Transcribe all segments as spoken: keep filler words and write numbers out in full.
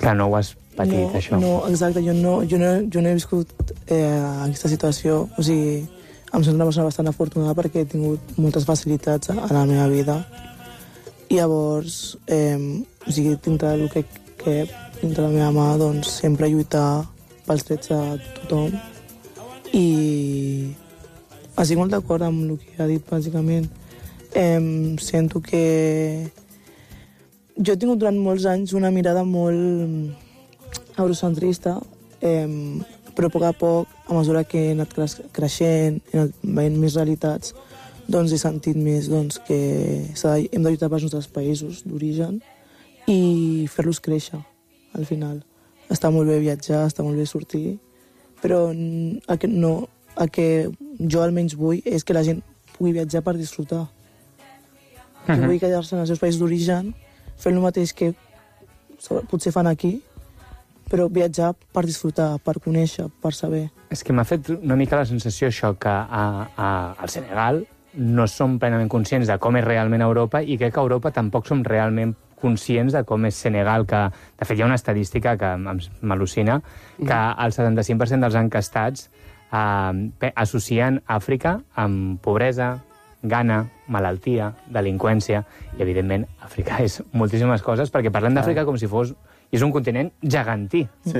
Que no ho has patit, no, això. No, exacte, jo no, jo no, jo no he viscut eh, aquesta situació. O sigui, em sento una persona bastant afortunada perquè he tingut moltes facilitats a, a la meva vida. I llavors, eh, o sigui, dintre del que cap, dintre la meva mà, doncs, sempre lluitar pels drets de tothom. I estic molt d'acord amb el que ha dit, bàsicament. Eh, sento que jo he tingut durant molts anys una mirada molt eurocentrista, eh, però a poc a poc, a mesura que he anat creixent, he anat veient més realitats, doncs he sentit més doncs, que de, hem de lluitar pels nostres països d'origen i fer-los créixer, al final. Està molt bé viatjar, està molt bé sortir, però el que, no, el que jo almenys vull és que la gent pugui viatjar per disfrutar. Que uh-huh. Vull quedar-se en els seus països d'origen, fer el mateix que potser fan aquí, però viatjar per disfrutar, per conèixer, per saber. És que m'ha fet una mica la sensació això, que a, a, al Senegal no som plenament conscients de com és realment Europa i crec que a Europa tampoc som realment conscients de com és Senegal, que de fet hi ha una estadística que m'al·lucina, que el setanta-cinc per cent dels encastats eh, associen Àfrica amb pobresa, gana, malaltia, delinqüència, i evidentment Àfrica és moltíssimes coses, perquè parlem d'Àfrica com si fos... És un continent gegantí. Sí.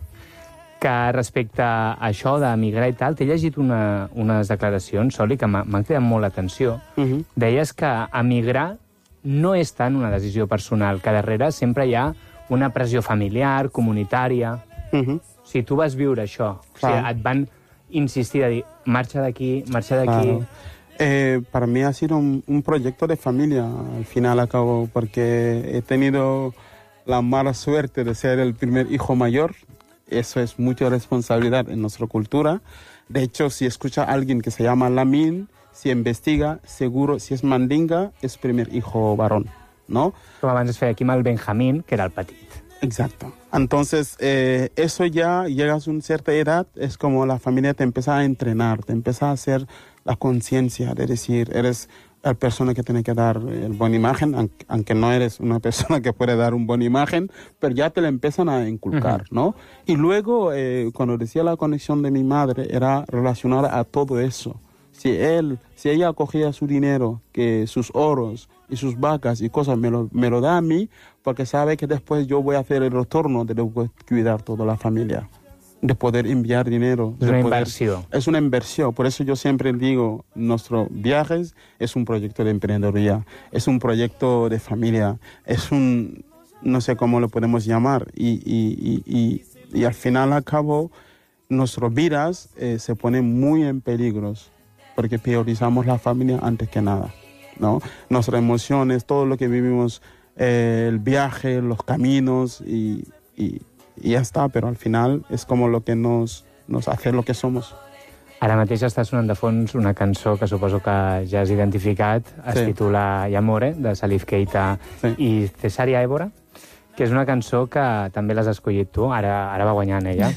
Que respecte a això d'emigrar i tal, t'he llegit una, unes declaracions, Soli, que m'han cridat molt l'atenció. Uh-huh. Deies que emigrar no és tant una decisió personal, que darrere sempre hi ha una pressió familiar, comunitària... Uh-huh. Si tu vas viure això, o sigui, et van insistir a dir marxa d'aquí, marxa d'aquí... Claro. Eh, para mí ha sido un, un proyecto de familia, al final acabó, porque he tenido la mala suerte de ser el primer hijo mayor. Eso es mucha responsabilidad en nuestra cultura. De hecho, si escucha a alguien que se llama Lamin, si investiga, seguro, si es mandinga, es primer hijo varón, ¿no? Com abans es feia aquí amb el Benjamín, que era el petit. Exacto. Entonces, eh, eso ya, llegas a una cierta edad, es como la familia te empieza a entrenar, te empieza a hacer la conciencia de decir, eres la persona que tiene que dar el buena imagen, aunque no eres una persona que puede dar un buena imagen, pero ya te la empiezan a inculcar, uh-huh. ¿no? Y luego, eh, cuando decía la conexión de mi madre, era relacionada a todo eso. Si él, si ella cogía su dinero, que sus oros y sus vacas y cosas me lo, me lo da a mí, porque sabe que después yo voy a hacer el retorno de cuidar toda la familia, de poder enviar dinero. Es una poder, inversión. Es una inversión. Por eso yo siempre digo, nuestros viajes es un proyecto de emprendeduría, es un proyecto de familia, es un, no sé cómo lo podemos llamar. Y, y, y, y, y al final, al cabo, nuestras vidas eh, se ponen muy en peligro, porque priorizamos la familia antes que nada, ¿no? Nuestras emociones, todo lo que vivimos, eh, el viaje, los caminos y, y, y ya está, pero al final es como lo que nos, nos hace lo que somos. Ara mateix està sonant de fons una cançó que suposo que ja has identificat, es sí. titula Yamore, de Salif Keita sí. i Cesaria Évora, que és una cançó que també l'has escollit tu, ara, ara va guanyant ella,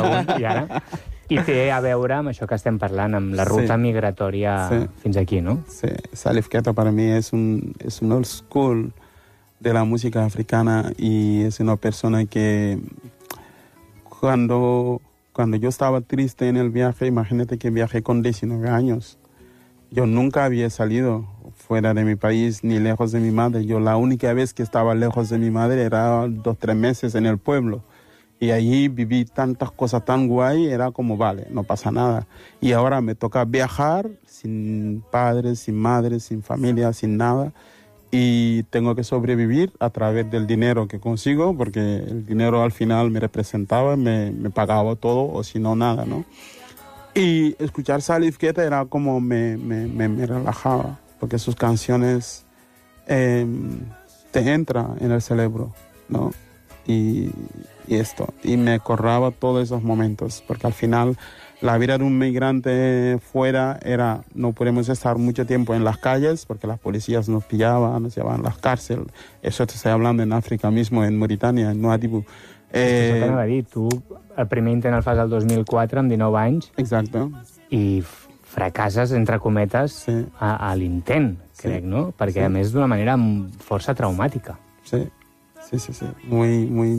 i ara... I té a veure amb això que estem parlant, amb la ruta sí. migratòria sí. fins aquí, ¿no? Sí, Salif Keita para mí es un, es un old school de la música africana y es una persona que cuando, cuando yo estaba triste en el viaje, imagínate que viajé con diecinueve años. Yo nunca había salido fuera de mi país ni lejos de mi madre. Yo la única vez que estaba lejos de mi madre era dos, tres meses en el pueblo. Y allí viví tantas cosas tan guay, era como, vale, no pasa nada. Y ahora me toca viajar sin padres, sin madres, sin familia, sin nada. Y tengo que sobrevivir a través del dinero que consigo, porque el dinero al final me representaba, me, me pagaba todo, o si no, nada, ¿no? Y escuchar Salif Keita era como me, me, me, me relajaba, porque sus canciones eh, te entran en el cerebro, ¿no? Y... y esto, y me acordaba todos esos momentos, porque al final la vida de un migrante fuera era, no podemos estar mucho tiempo en las calles, porque las policías nos pillaban, nos llevaban a las cárceles. Eso te estoy hablando en África mismo, en Mauritania, en Nouadhibou. Eh... És que t'anava a dir, tu el primer intent el fas el dos mil quatre, amb dinou anys, exacte. I fracasses, entre cometes, sí. a, a l'intent, crec, sí. no? Perquè, sí. a més, d'una manera força traumàtica. Sí, sí, sí, sí. Muy, muy